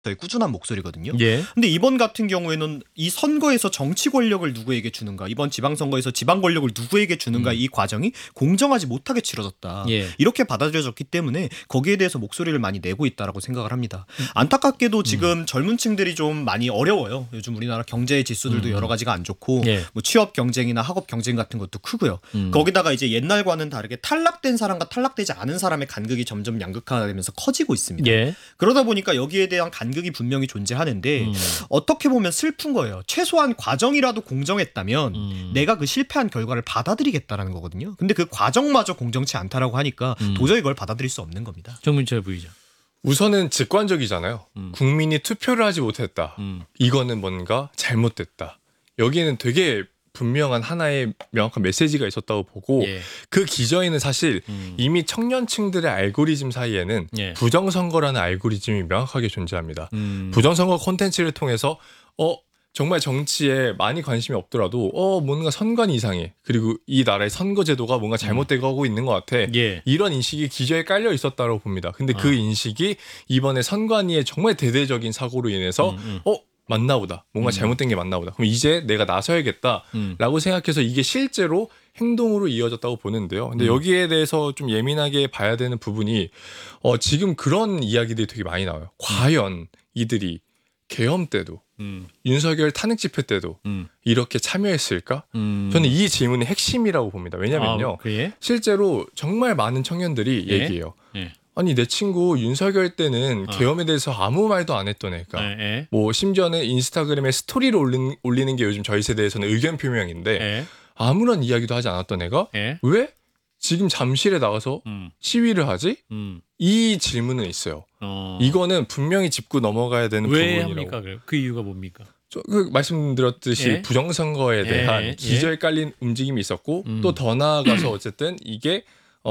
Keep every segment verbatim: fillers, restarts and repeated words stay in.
저의 꾸준한 목소리거든요. 예. 근데 이번 같은 경우에는 이 선거에서 정치 권력을 누구에게 주는가, 이번 지방선거에서 지방 권력을 누구에게 주는가, 음. 이 과정이 공정하지 못하게 치러졌다. 예. 이렇게 받아들여졌기 때문에 거기에 대해서 목소리를 많이 내고 있다라고 생각을 합니다. 안타깝게도 지금 음. 젊은 층들이 좀 많이 어려워요. 요즘 우리나라 경제 지수들도 음. 여러 가지가 안 좋고 예. 뭐 취업 경쟁이나 학업 경쟁 같은 것도 크고요. 음. 거기다가 이제 옛날과는 다르게 탈락된 사람과 탈락되지 않은 사람의 간극이 점점 양극화되면서 커지고 있습니다. 예. 그러다 보니까 여기에 대한 간극이 분명히 존재하는데 음. 어떻게 보면 슬픈 거예요. 최소한 과정이라도 공정했다면 음. 내가 그 실패한 결과를 받아들이겠다라는 거거든요. 근데 그 과정마저 공정치 않다라고 하니까 음. 도저히 그걸 받아들일 수 없는 겁니다. 정민철 부의장. 우선은 직관적이잖아요. 음. 국민이 투표를 하지 못했다. 음. 이거는 뭔가 잘못됐다. 여기에는 되게 분명한 하나의 명확한 메시지가 있었다고 보고 예. 그 기저에는 사실 음. 이미 청년층들의 알고리즘 사이에는 예. 부정선거라는 알고리즘이 명확하게 존재합니다. 음. 부정선거 콘텐츠를 통해서 어 정말 정치에 많이 관심이 없더라도 어 뭔가 선관위 이상해. 그리고 이 나라의 선거제도가 뭔가 잘못되고 하고 있는 것 같아. 예. 이런 인식이 기저에 깔려 있었다고 봅니다. 근데 그 아. 인식이 이번에 선관위의 정말 대대적인 사고로 인해서 음, 음. 어 맞나보다. 뭔가 음. 잘못된 게 맞나보다. 그럼 이제 내가 나서야겠다라고 음. 생각해서 이게 실제로 행동으로 이어졌다고 보는데요. 근데 음. 여기에 대해서 좀 예민하게 봐야 되는 부분이 어 지금 그런 이야기들이 되게 많이 나와요. 과연 이들이 계엄 때도 음. 윤석열 탄핵 집회 때도 음. 이렇게 참여했을까? 음. 저는 이 질문의 핵심이라고 봅니다. 왜냐면요. 아, 그래? 실제로 정말 많은 청년들이 예? 얘기해요. 예. 아니 내 친구 윤석열 때는 어. 계엄에 대해서 아무 말도 안 했던 애가 예. 예. 뭐 심지어는 인스타그램에 스토리를 올린, 올리는 게 요즘 저희 세대에서는 의견 표명인데 예. 아무런 이야기도 하지 않았던 애가 예. 왜 지금 잠실에 나가서 음. 시위를 하지? 음. 이 질문은 있어요. 어. 이거는 분명히 짚고 넘어가야 되는 왜 부분이라고. 합니까? 그, 그 이유가 뭡니까? 저, 그 말씀드렸듯이 예. 부정선거에 예. 대한 예. 기저에 깔린 움직임이 있었고 음. 또 더 나아가서 어쨌든 이게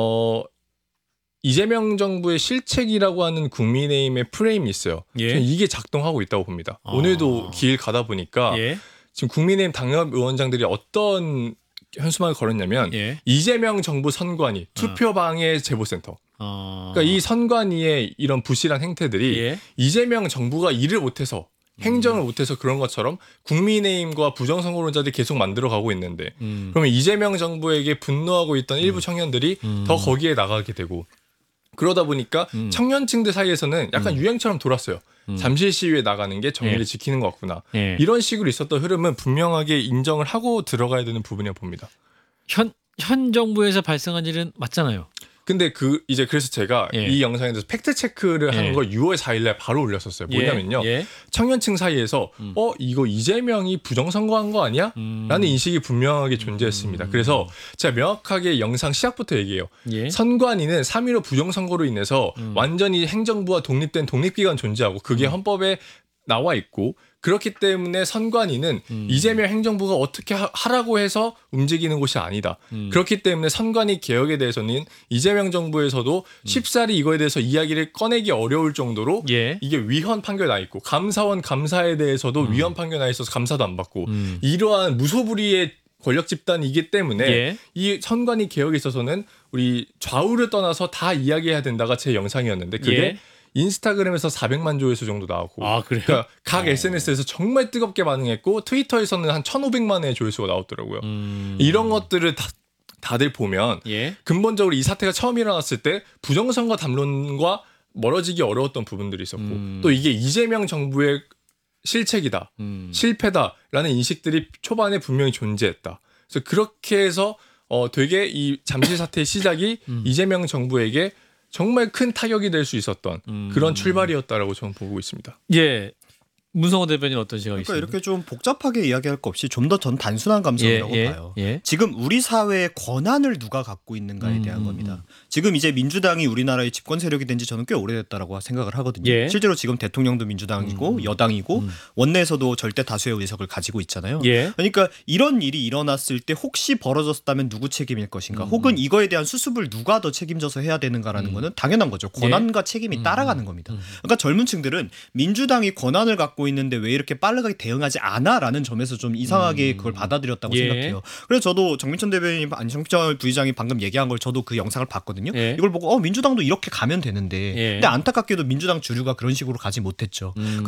어 이재명 정부의 실책이라고 하는 국민의힘의 프레임이 있어요. 예. 저는 이게 작동하고 있다고 봅니다. 아. 오늘도 길 가다 보니까 예. 지금 국민의힘 당협위원장들이 어떤 현수막을 걸었냐면 예. 이재명 정부 선관위 투표방해 제보센터. 어. 그러니까 이 선관위의 이런 부실한 행태들이 예. 이재명 정부가 일을 못해서 행정을 못해서 그런 것처럼 국민의힘과 부정선거론자들이 계속 만들어가고 있는데 음. 그러면 이재명 정부에게 분노하고 있던 일부 청년들이 음. 더 거기에 나가게 되고 그러다 보니까 음. 청년층들 사이에서는 약간 음. 유행처럼 돌았어요. 음. 잠실 시위에 나가는 게 정의를 예. 지키는 것 같구나. 예. 이런 식으로 있었던 흐름은 분명하게 인정을 하고 들어가야 되는 부분이라고 봅니다. 현, 현 정부에서 발생한 일은 맞잖아요. 근데 그 이제 그래서 제가 예. 이 영상에 대해서 팩트 체크를 예. 하는 걸 유월 사일날 바로 올렸었어요. 뭐냐면요. 예. 예. 청년층 사이에서 음. 어 이거 이재명이 부정선거한 거 아니야? 음. 라는 인식이 분명하게 존재했습니다. 음. 그래서 제가 명확하게 영상 시작부터 얘기해요. 예. 선관위는 삼 일오 부정선거로 인해서 음. 완전히 행정부와 독립된 독립기관 존재하고 그게 음. 헌법에 나와 있고 그렇기 때문에 선관위는 음. 이재명 행정부가 어떻게 하, 하라고 해서 움직이는 곳이 아니다. 음. 그렇기 때문에 선관위 개혁에 대해서는 이재명 정부에서도 쉽사리 이거에 대해서 이야기를 꺼내기 어려울 정도로 예. 이게 위헌 판결 나 있고 감사원 감사에 대해서도 음. 위헌 판결 나 있어서 감사도 안 받고 음. 이러한 무소불위의 권력 집단이기 때문에 예. 이 선관위 개혁에 있어서는 우리 좌우를 떠나서 다 이야기해야 된다가 제 영상이었는데 그게 예. 인스타그램에서 사백만 조회수 정도 나오고 아, 그래요? 그러니까 각 어. 에스엔에스에서 정말 뜨겁게 반응했고 트위터에서는 한 천오백만의 조회수가 나왔더라고요. 음. 이런 것들을 다, 다들 보면 예. 근본적으로 이 사태가 처음 일어났을 때 부정선거 담론과 멀어지기 어려웠던 부분들이 있었고 음. 또 이게 이재명 정부의 실책이다. 음. 실패다라는 인식들이 초반에 분명히 존재했다. 그래서 그렇게 해서 어 되게 이 잠실 사태의 시작이 음. 이재명 정부에게 정말 큰 타격이 될 수 있었던 음. 그런 출발이었다라고 저는 보고 있습니다. 예. 문성호 대변인 어떤 시각이 그러니까 있습니까? 이렇게 좀 복잡하게 이야기할 거 없이 좀 더 전 단순한 감성이라고 예, 예, 봐요. 예. 지금 우리 사회의 권한을 누가 갖고 있는가에 음, 대한 음, 겁니다. 지금 이제 민주당이 우리나라의 집권 세력이 된 지 저는 꽤 오래됐다라고 생각을 하거든요. 예. 실제로 지금 대통령도 민주당이고 음, 여당이고 음. 원내에서도 절대 다수의 의석을 가지고 있잖아요. 예. 그러니까 이런 일이 일어났을 때 혹시 벌어졌다면 누구 책임일 것인가, 음. 혹은 이거에 대한 수습을 누가 더 책임져서 해야 되는가라는 음. 거는 당연한 거죠. 권한과 책임이 음. 따라가는 겁니다. 음. 그러니까 젊은 층들은 민주당이 권한을 갖고 갖고 있는데 왜 이렇게 빠르게 대응하지 않아라는 점에서 좀 이상하게 음. 그걸 받아들였다고 예. 생각해요. 그래서 저도 정민천 대변인 아니 정민천 부의장이 방금 얘기한 걸 저도 그 영상을 봤거든요. 예. 이걸 보고 어 민주당도 이렇게 가면 되는데 예. 근데 안타깝게도 민주당 주류가 그런 식으로 가지 못했죠. 음.